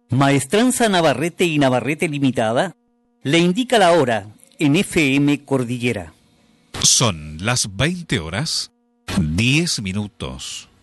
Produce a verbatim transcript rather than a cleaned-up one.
Maestranza Navarrete y Navarrete Limitada le indica la hora en F M Cordillera. Son las veinte horas, diez minutos.